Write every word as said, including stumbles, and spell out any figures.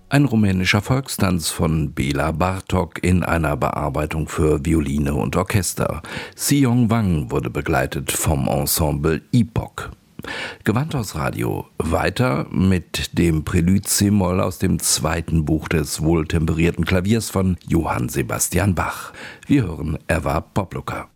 Ein rumänischer Volkstanz von Bela Bartok in einer Bearbeitung für Violine und Orchester. Siong Wang wurde begleitet vom Ensemble Epoch. Gewandhausradio weiter mit dem Prelude c-Moll aus dem zweiten Buch des wohltemperierten Klaviers von Johann Sebastian Bach. Wir hören Erwarb Popluca.